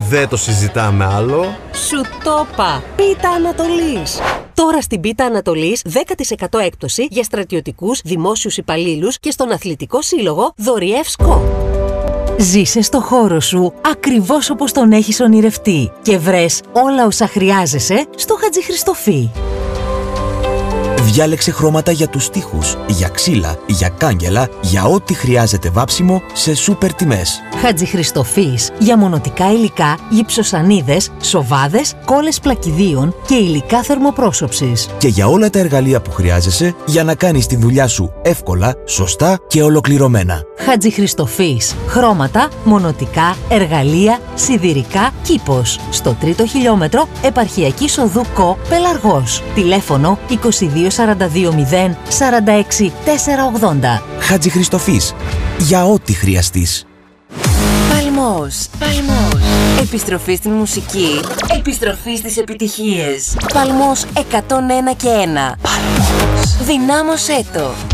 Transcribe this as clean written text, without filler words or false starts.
Δεν το συζητάμε άλλο. Σου το είπα. Πίτα Ανατολής. Τώρα στην Πίτα Ανατολής 10% έκπτωση για στρατιωτικούς, δημόσιους υπαλλήλους και στον Αθλητικό Σύλλογο Δωριεύσκο. Ζήσε στο χώρο σου ακριβώς όπως τον έχεις ονειρευτεί και βρες όλα όσα χρειάζεσαι στο Χατζηχριστοφή. Διάλεξε χρώματα για τους τοίχους, για ξύλα, για κάγκελα, για ό,τι χρειάζεται βάψιμο σε σούπερ τιμές. Χατζηχριστοφής για μονοτικά υλικά, γυψοσανίδες, σοβάδες, κόλλες πλακιδίων και υλικά θερμοπρόσωψης. Και για όλα τα εργαλεία που χρειάζεσαι για να κάνεις τη δουλειά σου εύκολα, σωστά και ολοκληρωμένα. Χατζηχριστοφής. Χρώματα, μονοτικά, εργαλεία, σιδηρικά, κήπος. Στο 3ο χιλιόμετρο, Επαρχιακής Οδού Κο, Πελαργός. Τηλέφωνο 2242 046 480. Χατζηχριστοφής. Για ό,τι χρειαστείς. Παλμός. Επιστροφή στην μουσική. Επιστροφή στις επιτυχίες. Παλμός 101 και 1. Παλμός. Δυνάμωσέ το.